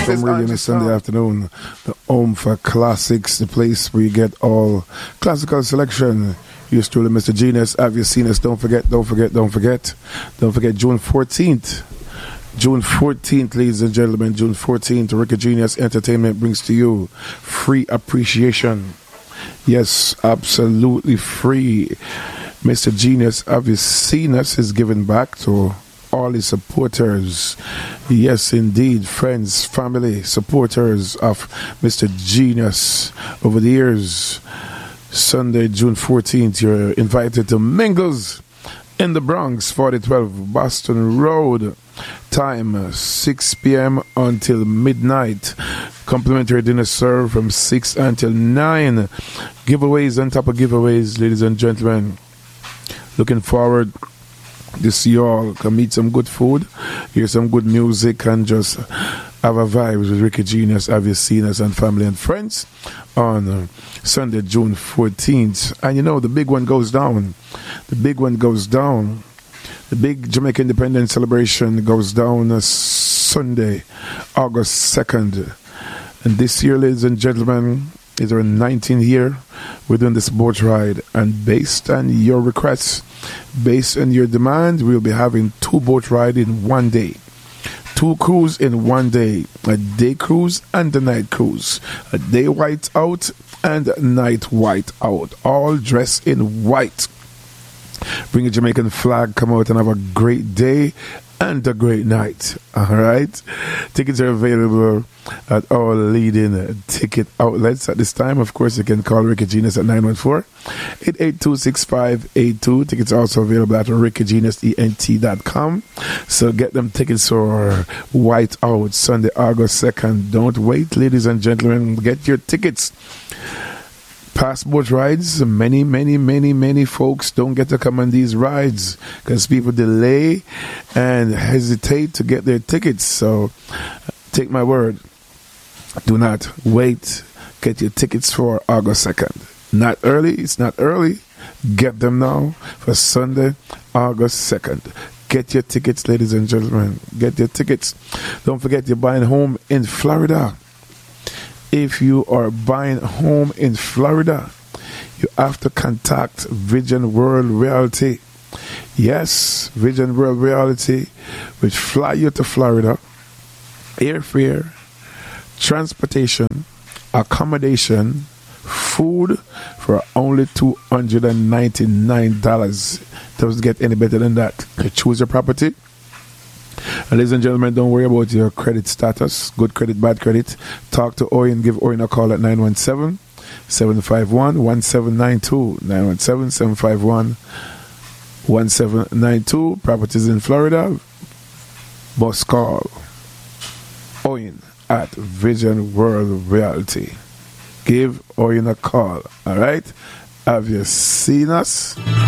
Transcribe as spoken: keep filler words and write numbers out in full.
From Radio on a Sunday afternoon, the home for classics, the place where you get all classical selection. Yours truly, Mister Genius. Have you seen us? Don't forget, don't forget, don't forget. Don't forget, June fourteenth. June fourteenth, ladies and gentlemen, June fourteenth, Ricky Genius Entertainment brings to you free appreciation. Yes, absolutely free. Mister Genius, have you seen us? Is giving back to all his supporters. Yes, indeed, friends, family, supporters of Mister Genius over the years. Sunday, June fourteenth, you're invited to Mingles in the Bronx, forty twelve Boston Road. Time six p.m. until midnight. Complimentary dinner served from six until nine. Giveaways on top of giveaways, ladies and gentlemen. Looking forward to see you all. Come eat some good food, hear some good music, and just have a vibe with Ricky Genius. Have you seen us and family and friends on uh, Sunday, June fourteenth? And you know, the big one goes down. The big one goes down. The big Jamaica Independence celebration goes down uh, Sunday, August second. And this year, ladies and gentlemen, is our nineteenth year. We're doing this boat ride, and based on your requests, based on your demand, we'll be having two boat ride in one day. Two cruise in one day. A day cruise and a night cruise. A day white out and a night white out. All dressed in white. Bring a Jamaican flag, come out and have a great day and a great night. Alright? Tickets are available at all leading ticket outlets at this time. Of course, you can call Ricky Genius at nine one four, eight eight two, six five eight two. Tickets are also available at ricky genius e n t dot com. So get them tickets for White Out Sunday, August second. Don't wait, ladies and gentlemen. Get your tickets. Passport rides, many, many, many, many folks don't get to come on these rides because people delay and hesitate to get their tickets. So take my word, do not wait. Get your tickets for August second. Not early, it's not early. Get them now for Sunday, August second. Get your tickets, ladies and gentlemen. Get your tickets. Don't forget, you're buying home in Florida. If you are buying home in Florida, you have to contact Vision World Realty. Yes, Vision World Realty will fly you to Florida. Airfare, transportation, accommodation, food for only two hundred ninety-nine dollars. Doesn't get any better than that. You choose your property. And ladies and gentlemen, don't worry about your credit status. Good credit, bad credit. Talk to Owen. Give Owen a call at nine one seven, seven five one, one seven nine two. nine one seven, seven five one, one seven nine two. Properties in Florida. Boss call Owen at Vision World Realty. Give Owen a call. All right? Have you seen us?